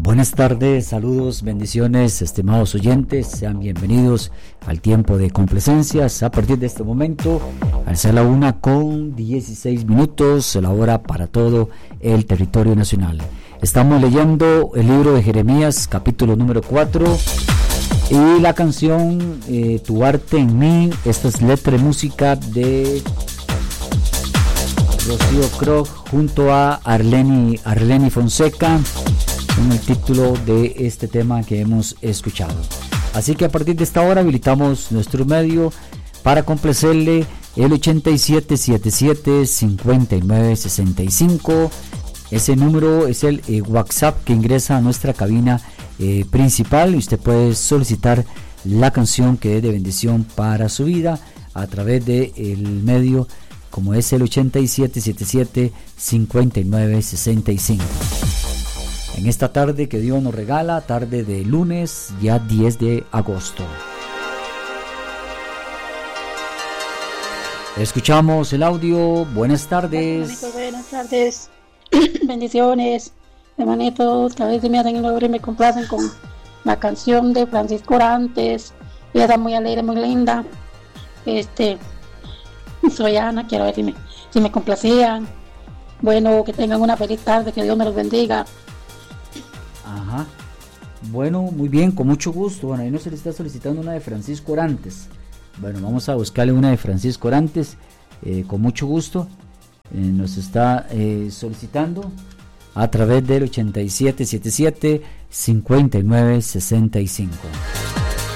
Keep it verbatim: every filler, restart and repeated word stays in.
Buenas tardes, saludos, bendiciones, estimados oyentes, sean bienvenidos al tiempo de complacencias. A partir de este momento, al ser la una con dieciséis minutos, la hora para todo el territorio nacional. Estamos leyendo el libro de Jeremías, capítulo número cuatro, y la canción eh, Tu arte en mí. Esta es letra y música de Rocío Krog junto a Arleni, Arleni Fonseca, con el título de este tema que hemos escuchado. Así que a partir de esta hora habilitamos nuestro medio para complacerle el ochenta y siete setenta y siete cincuenta y nueve sesenta y cinco. Ese número es el eh, WhatsApp que ingresa a nuestra cabina eh, principal, y usted puede solicitar la canción que es de bendición para su vida a través del medio como es el ochenta y siete setenta y siete cincuenta y nueve sesenta y cinco. En esta tarde que Dios nos regala, tarde de lunes, ya diez de agosto. Escuchamos el audio. Buenas tardes. Hermanito, buenas tardes. Bendiciones. Hermanito, otra vez me hacen el favor y me complacen con la canción de Francisco Orantes. Ella está muy alegre, muy linda. Este, soy Ana, quiero ver si me, si me complacían. Bueno, que tengan una feliz tarde, que Dios me los bendiga. Ajá. Bueno, muy bien, con mucho gusto. Bueno, ahí no se le está solicitando una de Francisco Orantes. Bueno, vamos a buscarle una de Francisco Orantes, eh, con mucho gusto. Eh, nos está eh, solicitando a través del ochenta y siete setenta y siete cincuenta y nueve sesenta y cinco.